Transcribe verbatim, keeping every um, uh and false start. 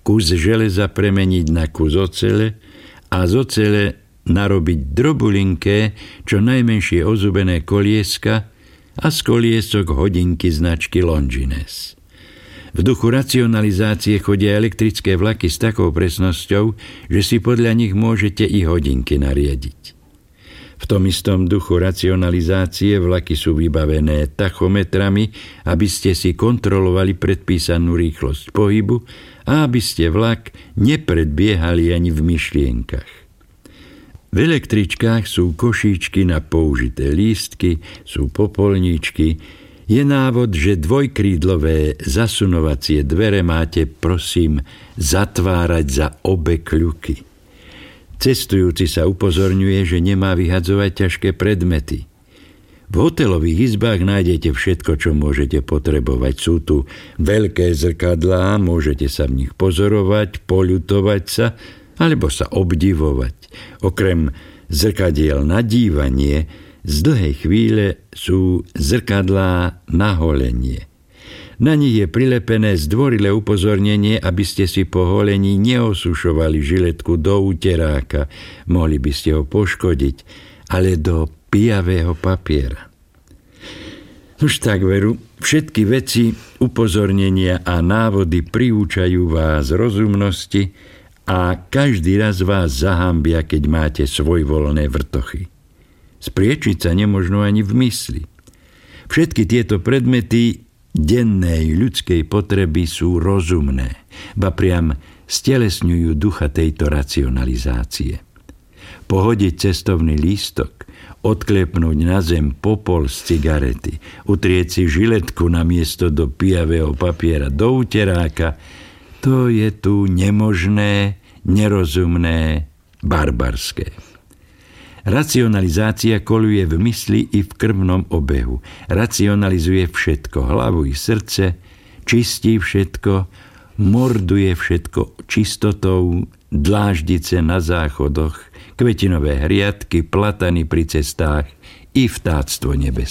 kus železa premeniť na kus ocele a z ocele narobiť drobulinké, čo najmenšie ozubené kolieska a z koliesok hodinky značky Longines. V duchu racionalizácie chodia elektrické vlaky s takou presnosťou, že si podľa nich môžete i hodinky nariadiť. V tom istom duchu racionalizácie vlaky sú vybavené tachometrami, aby ste si kontrolovali predpísanú rýchlosť pohybu a aby ste vlak nepredbiehali ani v myšlienkach. V električkách sú košíčky na použité lístky, sú popolníčky. Je návod, že dvojkrídlové zasunovacie dvere máte, prosím, zatvárať za obe kľuky. Cestujúci sa upozorňuje, že nemá vyhadzovať ťažké predmety. V hotelových izbách nájdete všetko, čo môžete potrebovať. Sú tu veľké zrkadlá, môžete sa v nich pozorovať, poľutovať sa, alebo sa obdivovať. Okrem zrkadiel na dívanie, z dlhej chvíle sú zrkadlá na holenie. Na nich je prilepené zdvorilé upozornenie, aby ste si po holení neosušovali žiletku do úteráka. Mohli by ste ho poškodiť, ale do pijavého papiera. Už tak veru, všetky veci, upozornenia a návody priúčajú vás rozumnosti a každý raz vás zahambia, keď máte svojvoľné vrtochy. Spriečiť sa nemožno ani v mysli. Všetky tieto predmety dennej ľudskej potreby sú rozumné, ba priam stelesňujú ducha tejto racionalizácie. Pohodiť cestovný lístok, odklepnúť na zem popol z cigarety, utrieť si žiletku namiesto do pijavého papiera do úteráka, to je tu nemožné, nerozumné, barbarské. Racionalizácia koluje v mysli i v krvnom obehu. Racionalizuje všetko, hlavu i srdce, čistí všetko, morduje všetko čistotou, dláždice na záchodoch, kvetinové hriadky, platany pri cestách i vtáctvo nebeské.